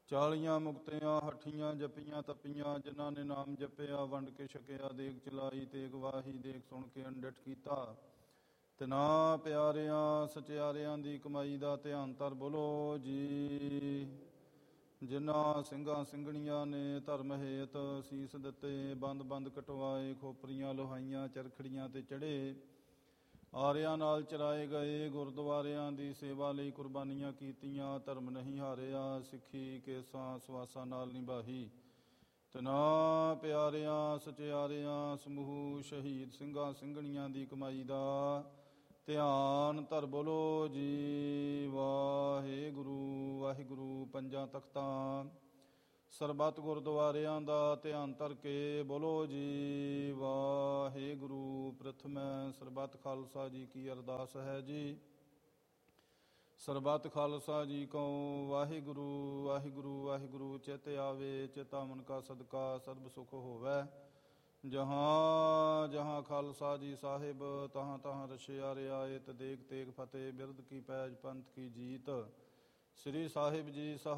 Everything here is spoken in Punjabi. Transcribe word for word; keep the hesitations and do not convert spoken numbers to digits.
ਚਾਲੀਆਂ ਮੁਕਤਿਆਂ ਹੱਠੀਆਂ ਜਪੀਆਂ ਤਪੀਆਂ, ਜਿਨ੍ਹਾਂ ਨੇ ਨਾਮ ਜਪਿਆ ਵੰਡ ਕੇ ਛਕਿਆ। ਦੇਗ ਚਲਾਈ ਤੇਗ ਵਾਹੀ, ਦੇਖ ਸੁਣ ਕੇ ਅੰਡਟ ਕੀਤਾ। ਤਿਨਾ ਪਿਆਰਿਆਂ ਸਚਿਆਰਿਆਂ ਦੀ ਕਮਾਈ ਦਾ ਧਿਆਨ ਧਰ ਬੋਲੋ ਜੀ। ਜਿਨ੍ਹਾਂ ਸਿੰਘਾਂ ਸਿੰਘਣੀਆਂ ਨੇ ਧਰਮ ਹੇਤ ਸੀਸ ਦਿੱਤੇ, ਬੰਦ ਬੰਦ ਕਟਵਾਏ, ਖੋਪਰੀਆਂ ਲੋਹਾਈਆਂ, ਚਰਖੜੀਆਂ ਤੇ ਚੜ੍ਹੇ, ਆਰਿਆਂ ਨਾਲ ਚਰਾਏ ਗਏ, ਗੁਰਦੁਆਰਿਆਂ ਦੀ ਸੇਵਾ ਲਈ ਕੁਰਬਾਨੀਆਂ ਕੀਤੀਆਂ, ਧਰਮ ਨਹੀਂ ਹਾਰਿਆ, ਸਿੱਖੀ ਕੇਸਾਂ ਸਵਾਸਾਂ ਨਾਲ ਨਿਭਾਹੀ। ਤਿਨਾ ਪਿਆਰਿਆਂ ਸਚਿਆਰਿਆਂ ਸਮੂਹ ਸ਼ਹੀਦ ਸਿੰਘਾਂ ਸਿੰਘਣੀਆਂ ਦੀ ਕਮਾਈ ਦਾ ਧਿਆਨ ਧਰ ਬੋਲੋ ਜੀ। ਵਾਹਿਗੁਰੂ ਵਾਹਿਗੁਰੂ। ਪੰਜਾਂ ਤਖਤਾਂ ਸਰਬੱਤ ਗੁਰਦੁਆਰਿਆਂ ਦਾ ਧਿਆਨ ਧਰ ਕੇ ਬੋਲੋ ਜੀ। ਵਾਹਿਗੁਰੂ। ਪ੍ਰਥਮੈ ਸਰਬੱਤ ਖਾਲਸਾ ਜੀ ਕੀ ਅਰਦਾਸ ਹੈ ਜੀ। ਸਰਬੱਤ ਖਾਲਸਾ ਜੀ ਕਉ ਵਾਹਿਗੁਰੂ ਵਾਹਿਗੁਰੂ ਵਾਹਿਗੁਰੂ। ਚਿਤ ਆਵੇ ਚਿਤ ਆਵਨ ਕਾ ਸਦਕਾ ਸਰਬ ਸੁਖ ਹੋਵੈ। ਜਹਾਂ ਜਹਾਂ ਖਾਲਸਾ ਜੀ ਸਾਹਿਬ, ਤਹਾਂ ਤਹਾਂ ਰਛਿਆ ਰਿਆਇਤ। ਦੇਗ ਤੇਗ ਫਤਿਹ ਬਿਰਦ ਕੀ ਪੈਜ ਪੰਥ ਕੀ ਜੀਤ। ਸ੍ਰੀ ਸਾਹਿਬ ਜੀ ਸਹ